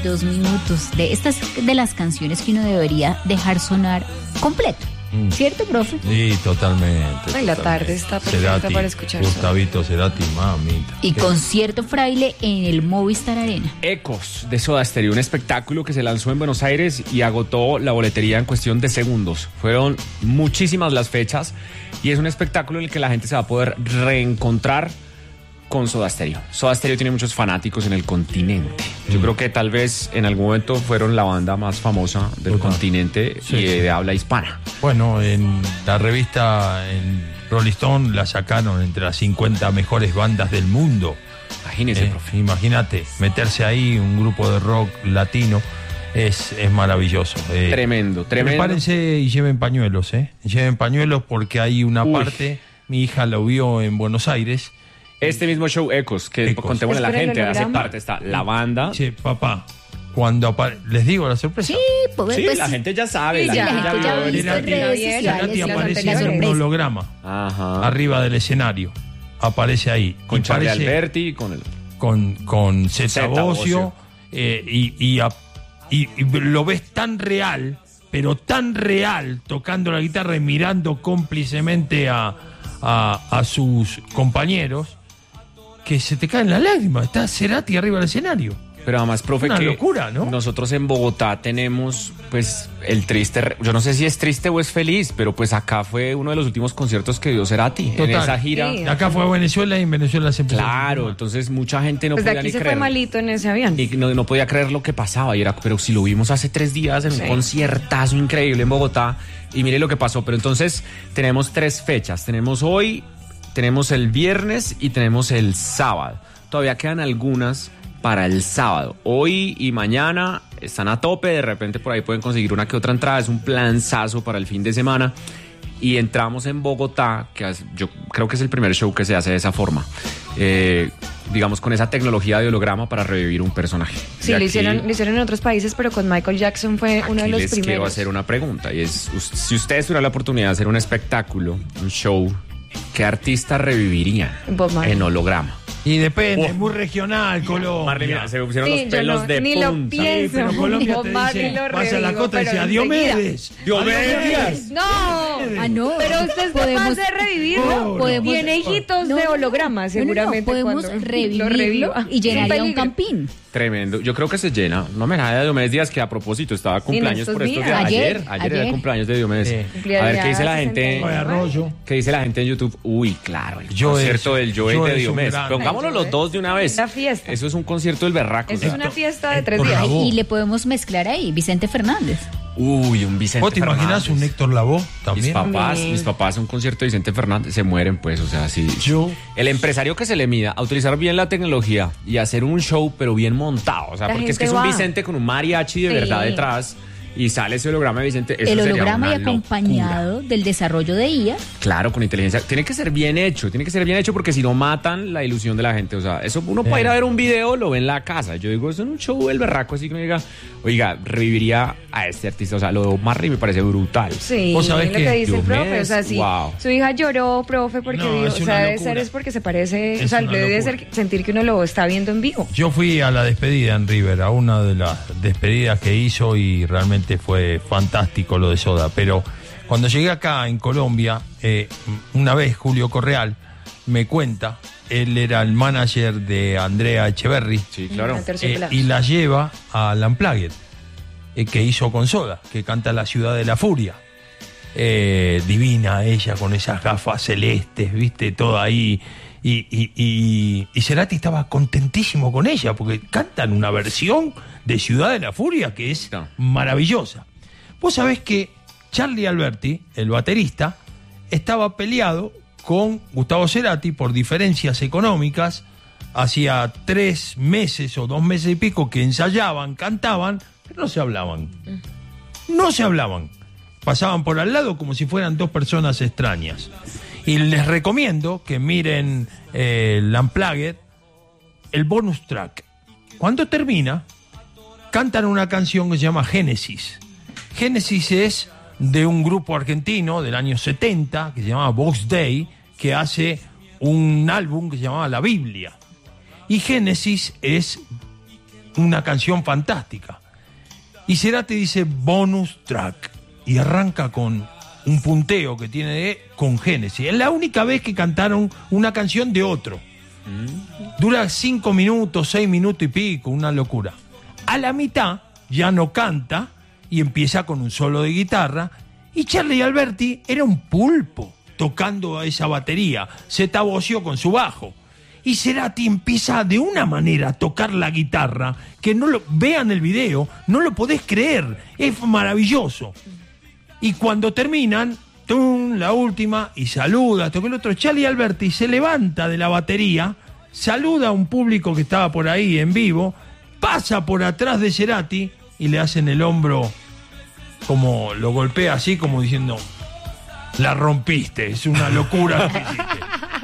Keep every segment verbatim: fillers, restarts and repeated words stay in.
dos minutos de estas de las canciones que uno debería dejar sonar completo. ¿Cierto, profe? Sí, totalmente. Ay, la totalmente. tarde está perfecta Cerati, para escuchar. Gustavito Cerati, mamita. Y ¿Qué? concierto fraile en el Movistar Arena. Ecos de Soda Stereo, un espectáculo que se lanzó en Buenos Aires y agotó la boletería en cuestión de segundos. Fueron muchísimas las fechas y es un espectáculo en el que la gente se va a poder reencontrar con Soda Stereo. Soda Stereo tiene muchos fanáticos en el continente. Yo mm. creo que tal vez en algún momento fueron la banda más famosa del Total. continente sí, y de, sí. de habla hispana. Bueno, en la revista en Rolling Stone la sacaron entre las cincuenta mejores bandas del mundo. Imagínese, eh, profe. Imagínate, meterse ahí, un grupo de rock latino, es, es maravilloso. Eh, tremendo, tremendo. Prepárense y lleven pañuelos, ¿eh? Lleven pañuelos porque hay una Uy. parte, mi hija lo vio en Buenos Aires. Este mismo show, Ecos, que Ecos. contémosle a la gente, hace parte, está la banda. Sí, papá, cuando apare... ¿Les digo la sorpresa? Sí, pues, sí pues la gente ya sabe. Sí, la, ya, gente ya, ya vio. visto en redes sociales. Aparece en un holograma Ajá. arriba del escenario. Aparece ahí. Con Charlie Alberti, con el... Con, con Zeta Bosio. Eh, y, y, a, y, y lo ves tan real, pero tan real, tocando la guitarra y mirando cómplicemente a, a, a sus compañeros, que se te caen las lágrimas. Está Cerati arriba del escenario. Pero además, profe, una que locura, ¿no? Nosotros en Bogotá tenemos, pues, el triste... Yo no sé si es triste o es feliz, pero pues acá fue uno de los últimos conciertos que dio Cerati. Total. En esa gira. Sí. Acá fue a Venezuela y en Venezuela se empezó. Claro, entonces mucha gente no pues podía aquí ni se creer. Fue malito en ese avión. Y no, no podía creer lo que pasaba. Y era, pero si lo vimos hace tres días en sí. un conciertazo increíble en Bogotá. Y mire lo que pasó. Pero entonces tenemos tres fechas. Tenemos hoy, tenemos el viernes y tenemos el sábado. Todavía quedan algunas para el sábado. Hoy y mañana están a tope, de repente por ahí pueden conseguir una que otra entrada, es un planzazo para el fin de semana. Y entramos en Bogotá, que es, yo creo que es el primer show que se hace de esa forma, eh, digamos con esa tecnología de holograma para revivir un personaje. Sí, lo hicieron, lo hicieron en otros países, pero con Michael Jackson fue uno de los les primeros. Quiero hacer una pregunta, y es, si ustedes tuvieran la oportunidad de hacer un espectáculo, un show, ¿qué artista revivirían en holograma? Y depende, es oh. muy regional, Colombia. Marlene, se pusieron sí, los pelos no, de ni punta. Lo pienso. Sí, pero Colombia te dice, vas a la costa y dice, Diomedes. Diomedes. No. Ah, no. Pero usted es capaz de revivirlo. No, Tiene hijitos no, de holograma, seguramente. No, no, podemos cuando revivirlo lo reviva. y llenaría un campín. Tremendo. Yo creo que se llena. No me da de Diomedes Díaz, que a propósito estaba cumpleaños por estos días. Ayer, ayer, ayer era el cumpleaños de Diomedes. Sí. A ver, ¿qué dice la gente? ¿Qué dice la gente en YouTube? Uy, claro, el yo concierto es, del Joey de Diomedes. Pongámoslo los dos de una vez. Una fiesta. Eso es un concierto del berraco. Eso es una fiesta de tres días. Y le podemos mezclar ahí Vicente Fernández. Uy, un Vicente ¿Vos te Fernández. imaginas un Héctor Lavoe también? Mis papás, Mi... mis papás un concierto de Vicente Fernández se mueren, pues, o sea, sí. Yo. El empresario que se le mida a utilizar bien la tecnología y hacer un show, pero bien montado, o sea, la porque es que es va. un Vicente con un mariachi de sí. verdad detrás. Y sale ese holograma de Vicente. Eso el holograma sería una y acompañado locura. del desarrollo de I A. Claro, con inteligencia. Tiene que ser bien hecho, tiene que ser bien hecho porque si no matan la ilusión de la gente. O sea, eso uno puede ir a ver un video, lo ve en la casa. Yo digo, eso es un show del berraco, así que me diga, oiga, reviviría a este artista. O sea, lo de Marley me parece brutal. Sí, ¿Vos sabés lo que que dice el profe. mes, O sea, si wow. su hija lloró, profe, porque no, dijo, o sea, debe ser es porque se parece, es o sea, debe ser sentir que uno lo está viendo en vivo. Yo fui a la despedida en River, a una de las despedidas que hizo y realmente fue fantástico lo de Soda, pero cuando llegué acá en Colombia, eh, una vez Julio Correal me cuenta, él era el manager de Andrea Echeverry, sí, claro. eh, y la lleva a Unplugged, eh, que hizo con Soda, que canta La Ciudad de la Furia. Eh, divina ella con esas gafas celestes, viste, toda ahí. Y, y, y, y Cerati estaba contentísimo con ella, porque cantan una versión de Ciudad de la Furia que es no. maravillosa. Vos sabés que Charlie Alberti, el baterista, estaba peleado con Gustavo Cerati por diferencias económicas. Hacía tres meses o dos meses y pico que ensayaban, cantaban, pero no se hablaban. No se hablaban. Pasaban por al lado como si fueran dos personas extrañas. Y les recomiendo que miren eh, el Unplugged, el bonus track. Cuando termina, cantan una canción que se llama Génesis. Génesis es de un grupo argentino del año setenta que se llama Box Day, que hace un álbum que se llamaba La Biblia. Y Génesis es una canción fantástica. Y Cerati dice bonus track y arranca con un punteo que tiene de, con Génesis. Es la única vez que cantaron una canción de otro. Dura cinco minutos, seis minutos y pico, una locura. A la mitad ya no canta y empieza con un solo de guitarra. Y Charlie Alberti era un pulpo tocando a esa batería. Se taboció con su bajo. Y Cerati empieza de una manera a tocar la guitarra que no lo vean el video, no lo podés creer, es maravilloso. Y cuando terminan, ¡tum!, la última, y saluda, toca el otro. Charlie Alberti se levanta de la batería, saluda a un público que estaba por ahí en vivo, pasa por atrás de Cerati y le hacen el hombro, como lo golpea así, como diciendo, la rompiste, es una locura lo que hiciste.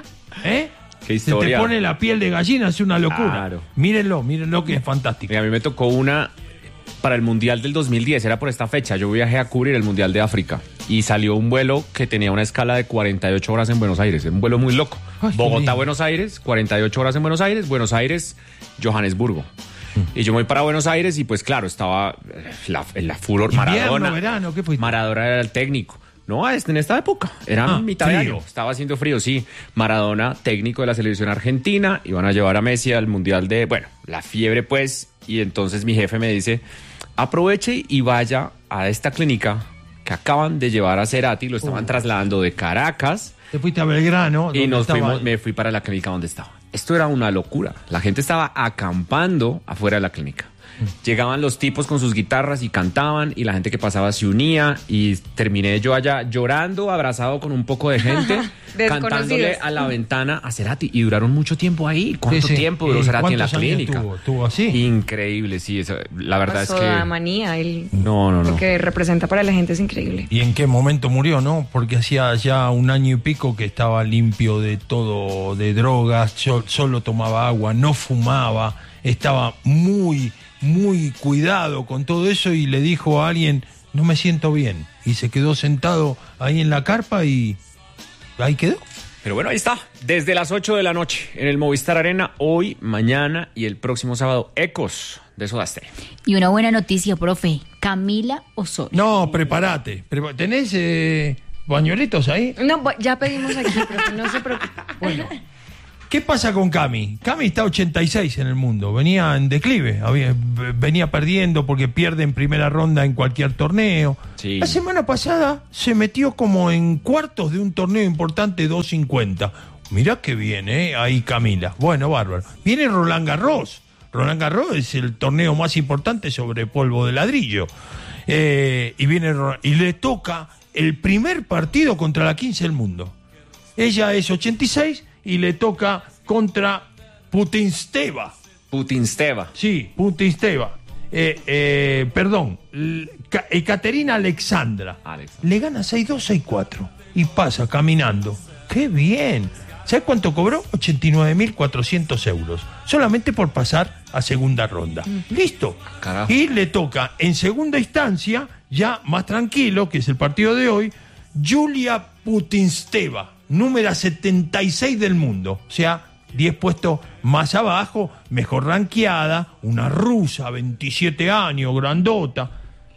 ¿Eh? Qué historia. Se te pone la piel de gallina, es una locura. Claro. Mírenlo, mírenlo que es fantástico. Y a mí me tocó una para el Mundial del dos mil diez, era por esta fecha. Yo viajé a cubrir el Mundial de África y salió un vuelo que tenía una escala de cuarenta y ocho horas en Buenos Aires. Era un vuelo muy loco. Ay, Bogotá, Buenos Aires, cuarenta y ocho horas en Buenos Aires, Buenos Aires, Johannesburgo. Y yo me voy para Buenos Aires y pues claro, estaba la, la furor. Invierno, Maradona. verano, ¿qué fuiste? Maradona era el técnico. No, en esta época, era Ah, mitad de frío. año, estaba haciendo frío, sí. Maradona, técnico de la selección argentina, iban a llevar a Messi al Mundial de, bueno, la fiebre pues, y entonces mi jefe me dice, aproveche y vaya a esta clínica que acaban de llevar a Cerati, lo estaban Uh. trasladando de Caracas, Te fuiste a Belgrano. y donde nos estaba- fuimos, me fui para la clínica donde estaba. Esto era una locura, la gente estaba acampando afuera de la clínica. Llegaban los tipos con sus guitarras y cantaban y la gente que pasaba se unía y terminé yo allá llorando, abrazado con un poco de gente, cantándole a la ventana a Cerati y duraron mucho tiempo ahí. ¿Cuánto Sí, sí. tiempo duró ¿Y Cerati en la cuántos años clínica? tuvo? ¿Tuvo así? Increíble, sí, eso, la verdad es Toda que manía, él, no, no, no. lo que representa para la gente es increíble. ¿Y en qué momento murió, no? Porque hacía ya un año y pico que estaba limpio de todo, de drogas, so- solo tomaba agua, no fumaba, estaba muy, muy cuidado con todo eso y le dijo a alguien, no me siento bien. Y se quedó sentado ahí en la carpa y ahí quedó. Pero bueno, ahí está. Desde las ocho de la noche en el Movistar Arena, hoy, mañana y el próximo sábado, Ecos de Soda Stereo. Y una buena noticia, profe. Camila Osorio. No, prepárate. Prepa- ¿Tenés eh, bañuelitos ahí? No, bu- ya pedimos aquí, pero no se preocupe. Bueno, ¿qué pasa con Cami? Cami está ochenta y seis en el mundo, venía en declive, había- v- venía perdiendo porque pierde en primera ronda en cualquier torneo. Sí. La semana pasada se metió como en cuartos de un torneo importante doscientos cincuenta. Mirá qué bien, ¿eh? Ahí Camila. Bueno, bárbaro. Viene Roland Garros. Roland Garros es el torneo más importante sobre polvo de ladrillo. Eh, y, viene, Ro- y le toca el primer partido contra la quince del mundo. Ella es ochenta y seis y le toca contra Putinsteva. Putinsteva. Sí, Putinsteva. Eh, eh, perdón, L- Ca- Ekaterina Alexandra. Alexandra. Le gana seis dos, seis cuatro y pasa caminando. ¡Qué bien! ¿Sabes cuánto cobró? ochenta y nueve mil cuatrocientos euros. Solamente por pasar a segunda ronda. Listo. Carajo. Y le toca en segunda instancia, ya más tranquilo, que es el partido de hoy, Julia Putinsteva, número setenta y seis del mundo. O sea, diez puestos más abajo, mejor ranqueada, una rusa, veintisiete años, grandota.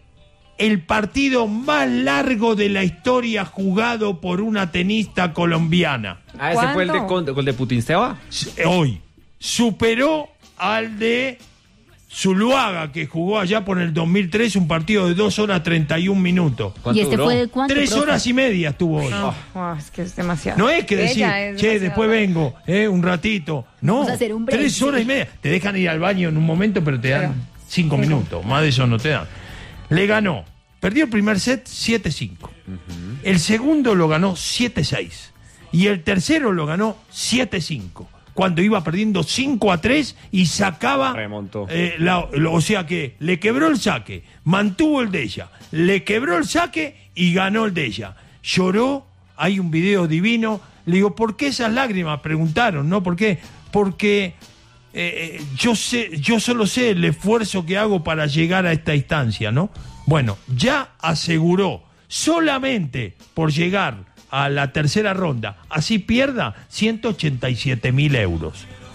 El partido más largo de la historia jugado por una tenista colombiana. Ah, ese fue el de, ¿Cuánto? con- el de Putinsteva. S- Hoy superó al de Zuluaga, que jugó allá por el dos mil tres, un partido de dos horas treinta y un minutos. ¿Y ¿Cuánto este duró? fue de cuánto, Tres profe? horas y media estuvo hoy. No, oh, es que es demasiado. No es que decir, Ella es che, demasiado. después vengo, eh, un ratito. No, Vamos a hacer un break, tres sí. horas y media. Te dejan ir al baño en un momento, pero te dan Pero- cinco minutos. Más de eso no te dan. Le ganó. Perdió el primer set siete cinco. El segundo lo ganó siete seis. Y el tercero lo ganó siete cinco. Cuando iba perdiendo cinco a tres y sacaba. Remontó. eh, la- lo- o sea que le quebró el saque, mantuvo el de ella, le quebró el saque y ganó el de ella. Lloró, hay un video divino. Le digo, ¿por qué esas lágrimas? Preguntaron, ¿no? ¿Por qué? Porque eh, eh, yo sé, yo solo sé el esfuerzo que hago para llegar a esta instancia, ¿no? Bueno, ya aseguró solamente por llegar a la tercera ronda, así pierda ciento ochenta y siete mil euros.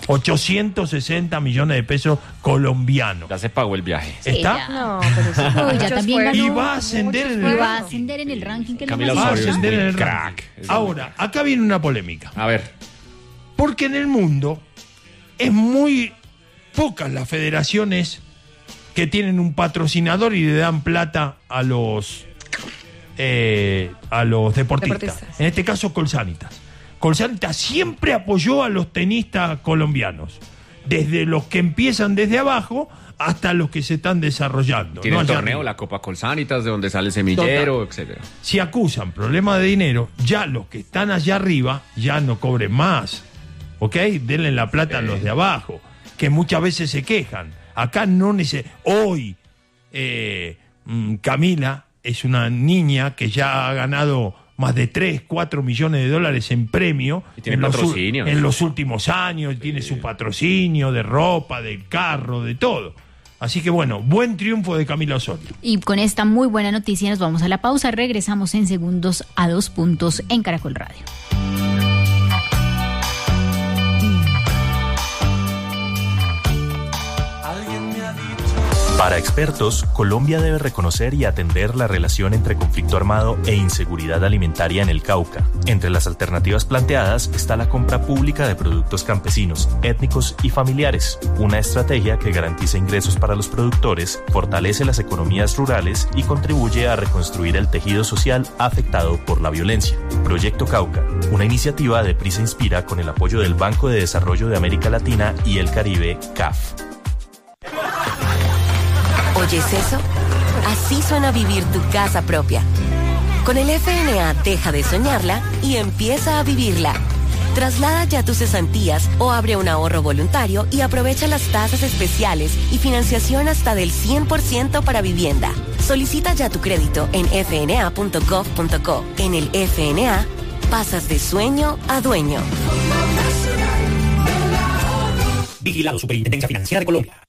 ochocientos sesenta millones de pesos colombianos. Ya se pagó el viaje. Sí, ¿Está? ya. No, pero sí. Uy, ya Muchos también fueron. ganó. Y va a ascender en el Y va a ranking. ascender en el ranking que Camila lo Va a Osorio es ascender en el muy crack. ranking. Es Ahora, acá viene una polémica. A ver. Porque en el mundo es muy pocas las federaciones que tienen un patrocinador y le dan plata a los eh, a los deportistas. Deportistas. En este caso, Colsanitas. Colsanitas siempre apoyó a los tenistas colombianos, desde los que empiezan desde abajo hasta los que se están desarrollando. Tiene no el allá torneo, arriba. la Copa Colsanitas, de donde sale el semillero, etcétera. Si acusan problemas de dinero, ya los que están allá arriba ya no cobren más. ¿Ok? Denle la plata a los de abajo, que muchas veces se quejan. Acá no necesita. Hoy, eh, mm, Camila es una niña que ya ha ganado más de tres, cuatro millones de dólares en premio. Y tiene en los, patrocinios. en los últimos años, tiene su patrocinio de ropa, del carro, de todo. Así que bueno, buen triunfo de Camila Osorio. Y con esta muy buena noticia nos vamos a la pausa. Regresamos en segundos a Dos Puntos en Caracol Radio. Para expertos, Colombia debe reconocer y atender la relación entre conflicto armado e inseguridad alimentaria en el Cauca. Entre las alternativas planteadas está la compra pública de productos campesinos, étnicos y familiares, una estrategia que garantiza ingresos para los productores, fortalece las economías rurales y contribuye a reconstruir el tejido social afectado por la violencia. Proyecto Cauca, una iniciativa de Prisa Inspira con el apoyo del Banco de Desarrollo de América Latina y el Caribe, C A F. ¿Oyes eso? Así suena vivir tu casa propia. Con el F N A deja de soñarla y empieza a vivirla. Traslada ya tus cesantías o abre un ahorro voluntario y aprovecha las tasas especiales y financiación hasta del cien por ciento para vivienda. Solicita ya tu crédito en f n a punto gov punto co. En el F N A, pasas de sueño a dueño. Vigilado Superintendencia Financiera de Colombia.